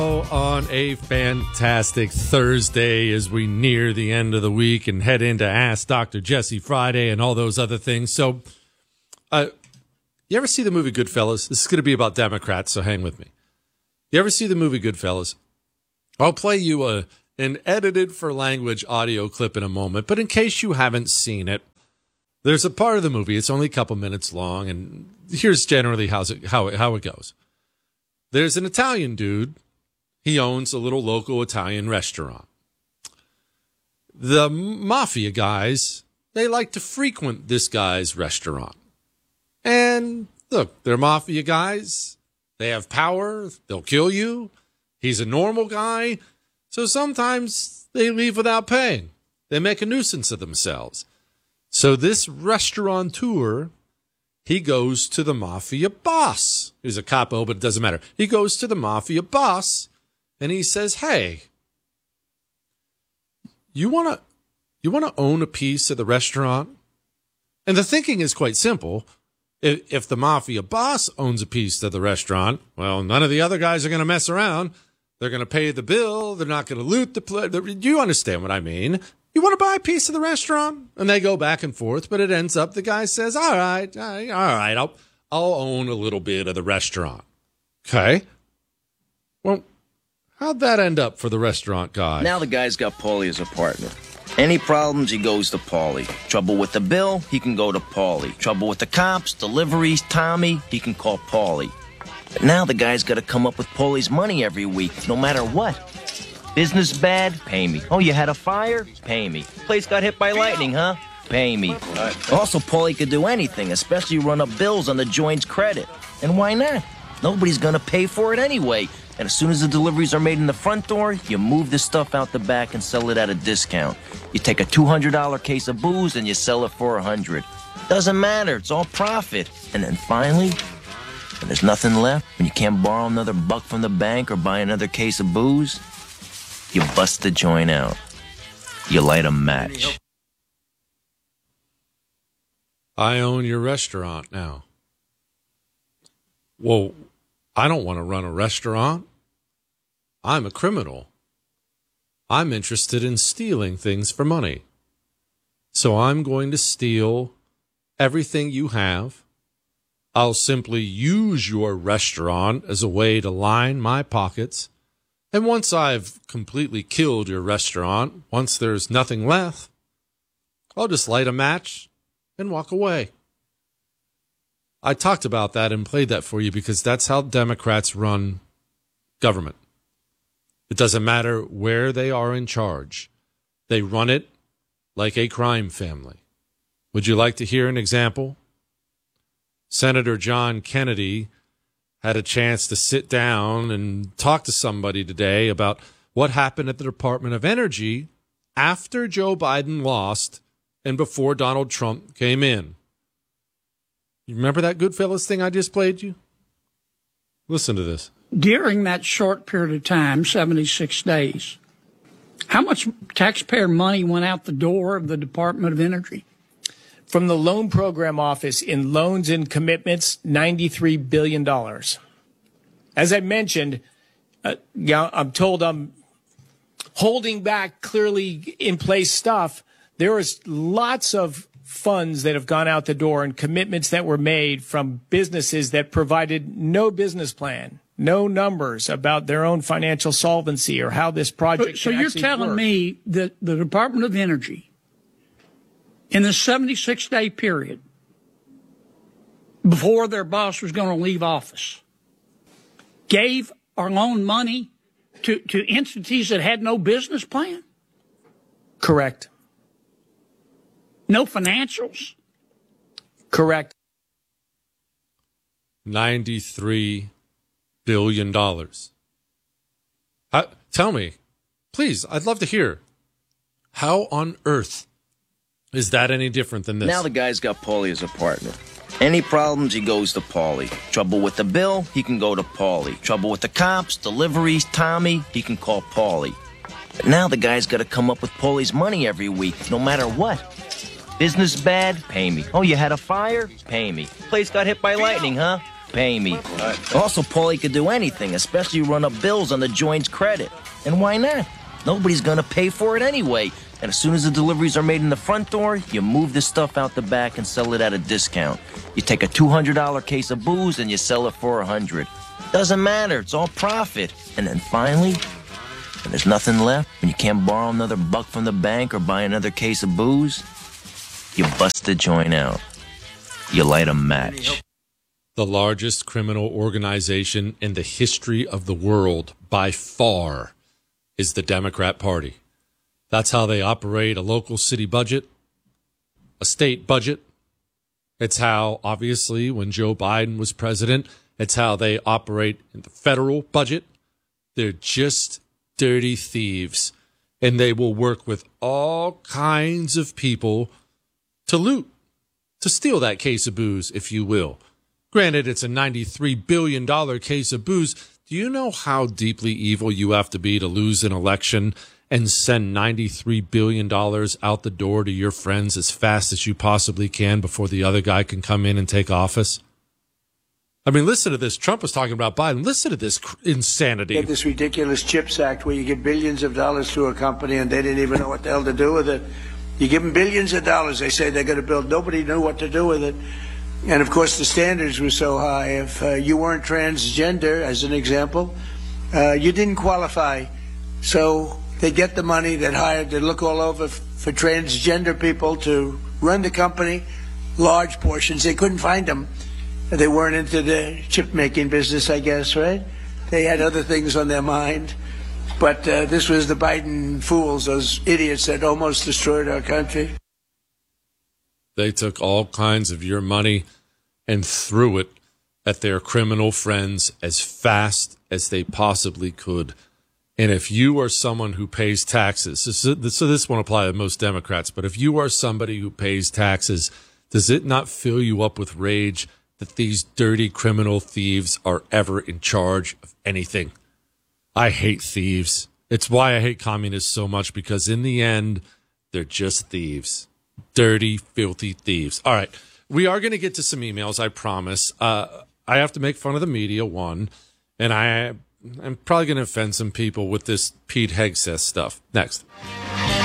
On a fantastic Thursday as we near the end of the week and head into Ask Dr. Jesse Friday and all those other things. So, you ever see the movie Goodfellas? This is going to be about Democrats, so hang with me. You ever see the movie Goodfellas? I'll play you an edited for language audio clip in a moment, but in case you haven't seen it, there's a part of the movie, it's only a couple minutes long, and here's generally how it goes. There's an Italian dude. He owns a little local Italian restaurant. The mafia guys, they like to frequent this guy's restaurant. And look, they're mafia guys. They have power. They'll kill you. He's a normal guy. So sometimes they leave without paying. They make a nuisance of themselves. So this restaurateur, he goes to the mafia boss. He's a capo, but it doesn't matter. He goes to the mafia boss. And he says, hey, you want to own a piece of the restaurant? And the thinking is quite simple. If the mafia boss owns a piece of the restaurant, well, none of the other guys are going to mess around. They're going to pay the bill. They're not going to loot the place. You understand what I mean? You want to buy a piece of the restaurant? And they go back and forth, but it ends up the guy says, all right, I'll own a little bit of the restaurant. Okay. Well, how'd that end up for the restaurant guy? Now the guy's got Paulie as a partner. Any problems, he goes to Paulie. Trouble with the bill, he can go to Paulie. Trouble with the cops, deliveries, Tommy, he can call Paulie. But now the guy's got to come up with Paulie's money every week, no matter what. Business bad? Pay me. Oh, you had a fire? Pay me. Place got hit by lightning, huh? Pay me. Also, Paulie could do anything, especially run up bills on the joint's credit. And why not? Nobody's going to pay for it anyway. And as soon as the deliveries are made in the front door, you move the stuff out the back and sell it at a discount. You take a $200 case of booze and you sell it for $100. Doesn't matter. It's all profit. And then finally, when there's nothing left, when you can't borrow another buck from the bank or buy another case of booze, you bust the joint out. You light a match. I own your restaurant now. Well, I don't want to run a restaurant. I'm a criminal. I'm interested in stealing things for money. So I'm going to steal everything you have. I'll simply use your restaurant as a way to line my pockets. And once I've completely killed your restaurant, once there's nothing left, I'll just light a match and walk away. I talked about that and played that for you because that's how Democrats run government. It doesn't matter where they are in charge. They run it like a crime family. Would you like to hear an example? Senator John Kennedy had a chance to sit down and talk to somebody today about what happened at the Department of Energy after Joe Biden lost and before Donald Trump came in. You remember that Goodfellas thing I just played you? Listen to this. During that short period of time, 76 days, how much taxpayer money went out the door of the Department of Energy? From the Loan Program Office in loans and commitments, $93 billion. As I mentioned, I'm told I'm holding back clearly in place stuff. There is lots of funds that have gone out the door and commitments that were made from businesses that provided no business plan, no numbers about their own financial solvency or how this project So you're telling me that the Department of Energy, in the 76-day period before their boss was going to leave office, gave or loaned money to entities that had no business plan? Correct. No financials? Correct. $93 billion. Tell me, please, I'd love to hear. How on earth is that any different than this? Now the guy's got Paulie as a partner. Any problems, he goes to Paulie. Trouble with the bill, he can go to Paulie. Trouble with the cops, deliveries, Tommy, he can call Paulie. But now the guy's got to come up with Paulie's money every week, no matter what. Business bad? Pay me. Oh, you had a fire? Pay me. Place got hit by lightning, huh? pay me. Also, Paulie could do anything, especially run up bills on the joint's credit. And why not? Nobody's gonna pay for it anyway. And as soon as the deliveries are made in the front door, you move the stuff out the back and sell it at a discount. You take a $200 case of booze and you sell it for $100. Doesn't matter, it's all profit. And then finally, when there's nothing left, when you can't borrow another buck from the bank or buy another case of booze, you bust the joint out. You light a match. The largest criminal organization in the history of the world, by far, is the Democrat Party. That's how they operate a local city budget, a state budget. It's how, obviously, when Joe Biden was president, it's how they operate in the federal budget. They're just dirty thieves, and they will work with all kinds of people to loot, to steal that case of booze, if you will. Granted, it's a $93 billion case of booze. Do you know how deeply evil you have to be to lose an election and send $93 billion out the door to your friends as fast as you possibly can before the other guy can come in and take office? I mean, listen to this. Trump was talking about Biden. Listen to this insanity. Get this ridiculous CHIPS Act where you give billions of dollars to a company and they didn't even know what the hell to do with it. You give them billions of dollars. They say they're going to build. Nobody knew what to do with it. And, of course, the standards were so high. If you weren't transgender, as an example, you didn't qualify. So they get the money, they'd look all over for transgender people to run the company, large portions. They couldn't find them. They weren't into the chip-making business, I guess, right? They had other things on their mind. But this was the Biden fools, those idiots that almost destroyed our country. They took all kinds of your money and threw it at their criminal friends as fast as they possibly could. And if you are someone who pays taxes, so this won't apply to most Democrats, but if you are somebody who pays taxes, does it not fill you up with rage that these dirty criminal thieves are ever in charge of anything? I hate thieves. It's why I hate communists so much, because in the end, they're just thieves. Dirty, filthy thieves. All right. We are going to get to some emails, I promise. I have to make fun of the media, one, and I'm probably going to offend some people with this Pete Hegseth stuff. Next.